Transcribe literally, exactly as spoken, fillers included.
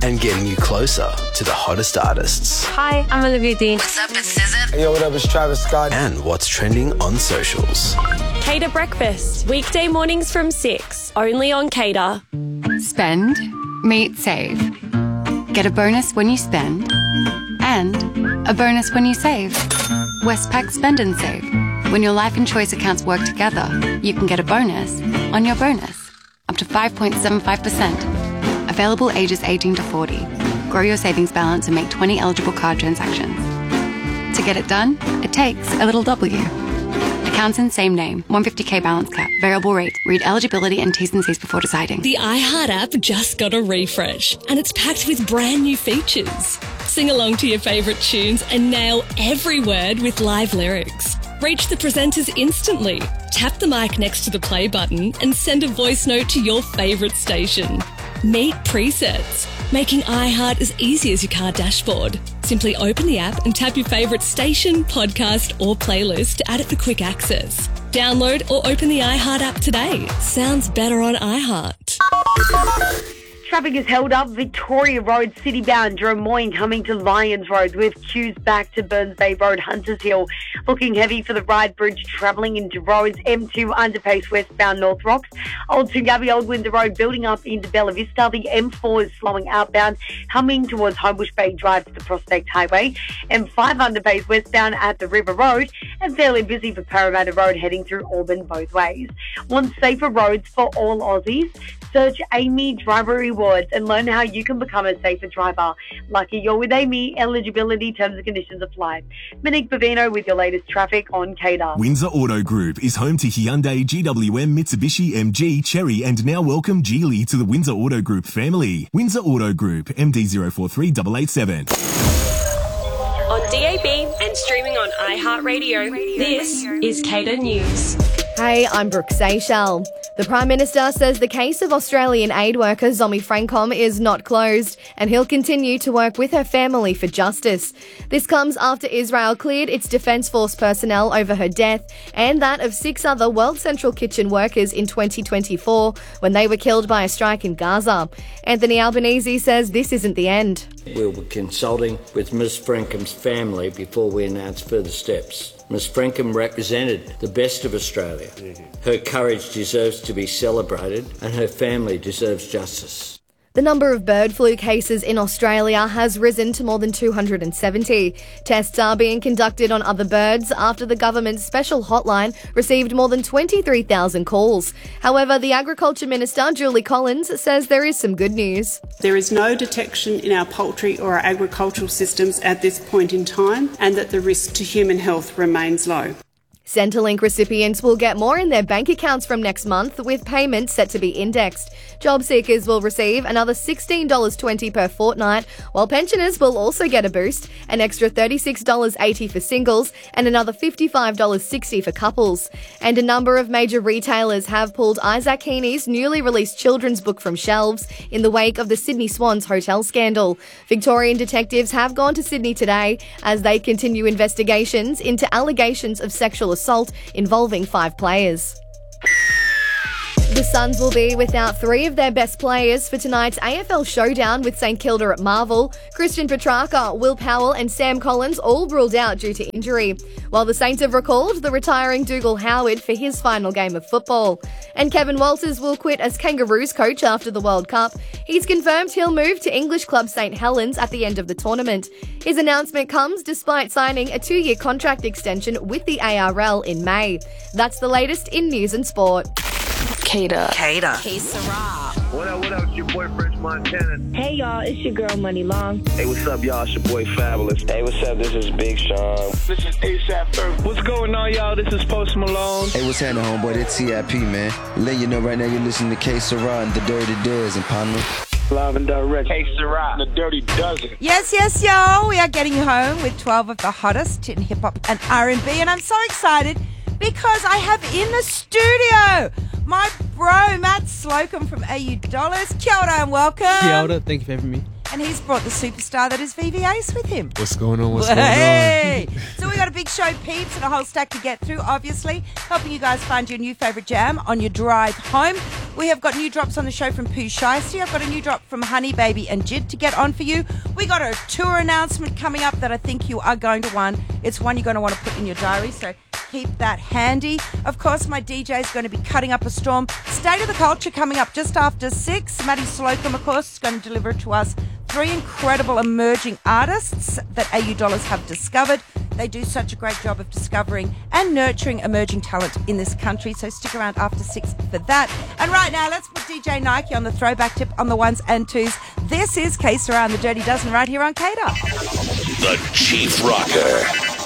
and getting you closer to the hottest artists. Hi, I'm Olivia Dean. What's up, it's S Z A. Hey, yo, what up, it's Travis Scott. And what's trending on socials. Cater Breakfast, weekday mornings from six, only on Cater. Spend, meet, save. Get a bonus when you spend, and a bonus when you save. Westpac Spend and Save. When your life and choice accounts work together, you can get a bonus on your bonus, up to five point seven five percent. Available ages eighteen to forty. Grow your savings balance and make twenty eligible card transactions. To get it done, it takes a little W. Accounts in same name, one hundred fifty k balance cap, variable rate. Read eligibility and T's and C's before deciding. The iHeart app just got a refresh and it's packed with brand new features. Sing along to your favourite tunes and nail every word with live lyrics. Reach the presenters instantly. Tap the mic next to the play button and send a voice note to your favourite station. Meet presets, making iHeart as easy as your car dashboard. Simply open the app and tap your favourite station, podcast or playlist to add it for quick access. Download or open the iHeart app today. Sounds better on iHeart. Traffic is held up Victoria Road, city-bound, Drummoyne coming to Lyons Road with queues back to Burns Bay Road, Hunters Hill. Looking heavy for the Ryde Bridge travelling into roads, M two underpace westbound North Rocks. Old Toongabbie Old Windsor Road building up into Bella Vista. The M four is slowing outbound, coming towards Homebush Bay Drive to the Prospect Highway. M five underpace westbound at the River Road and fairly busy for Parramatta Road heading through Auburn both ways. Want safer roads for all Aussies? Search Amy Driver Rewards and learn how you can become a safer driver. Lucky you're with Amy. Eligibility, terms and conditions apply. Monique Bavino with your latest traffic on Cater. Windsor Auto Group is home to Hyundai, G W M, Mitsubishi, M G, Chery, and now welcome Geely to the Windsor Auto Group family. Windsor Auto Group, M D zero four three eight eight seven. On D A B and streaming on iHeartRadio, this is Cater News. Hey, I'm Brooke Seychelles. The Prime Minister says the case of Australian aid worker Zomi Francom is not closed and he'll continue to work with her family for justice. This comes after Israel cleared its Defence Force personnel over her death and that of six other World Central Kitchen workers in twenty twenty-four when they were killed by a strike in Gaza. Anthony Albanese says this isn't the end. We were consulting with Miz Francom's family before we announced further steps. Miz Francom represented the best of Australia. Her courage deserves to be celebrated and her family deserves justice. The number of bird flu cases in Australia has risen to more than two hundred seventy. Tests are being conducted on other birds after the government's special hotline received more than twenty-three thousand calls. However, the Agriculture Minister, Julie Collins, says there is some good news. There is no detection in our poultry or our agricultural systems at this point in time, and that the risk to human health remains low. Centrelink recipients will get more in their bank accounts from next month, with payments set to be indexed. Job seekers will receive another sixteen dollars twenty per fortnight, while pensioners will also get a boost, an extra thirty-six dollars eighty for singles and another fifty-five dollars sixty for couples. And a number of major retailers have pulled Isaac Heaney's newly released children's book from shelves in the wake of the Sydney Swans hotel scandal. Victorian detectives have gone to Sydney today as they continue investigations into allegations of sexual assault involving five players. The Suns will be without three of their best players for tonight's A F L showdown with St Kilda at Marvel. Christian Petrarca, Will Powell and Sam Collins all ruled out due to injury, while the Saints have recalled the retiring Dougal Howard for his final game of football. And Kevin Walters will quit as Kangaroos coach after the World Cup. He's confirmed he'll move to English club St Helens at the end of the tournament. His announcement comes despite signing a two-year contract extension with the A R L in May. That's the latest in news and sport. Cater. Cater. Hey, Sarah. What up, what up? It's your boy, French Montana. Hey, y'all. It's your girl, Money Long. Hey, what's up, y'all? It's your boy, Fabulous. Hey, what's up? This is Big Sean. This is ASAP Ferg. What's going on, y'all? This is Post Malone. Hey, what's happening, homeboy? It's T I P, man. Let you know right now you're listening to K Sarah and the Dirty Dozen, partner. Live and direct. K Sarah, the Dirty Dozen. Yes, yes, y'all. We are getting you home with twelve of the hottest in hip-hop and R and B, and I'm so excited because I have in the studio my bro, Matt Slocum from A U Dollars. Kia ora and welcome. Kia ora, thank you for having me. And and he's brought the superstar that is V V Ace with him. What's going on? What's hey. going on? So we got a big show, peeps, and a whole stack to get through, obviously, helping you guys find your new favourite jam on your drive home. We have got new drops on the show from Pooh Shiesty. I've got a new drop from Honey Baby and Jid to get on for you. We got a tour announcement coming up that I think you are going to want. It's one you're going to want to put in your diary, so keep that handy. Of course, my D J is going to be cutting up a storm. State of the Culture coming up just after six. Maddie Slocum, of course, is going to deliver to us three incredible emerging artists that A U Dollars have discovered. They do such a great job of discovering and nurturing emerging talent in this country, so stick around after six for that. And right now, let's put D J Nike on the throwback tip on the ones and twos. This is K Sarah and the Dirty Dozen right here on K D A. The Chief Rocker.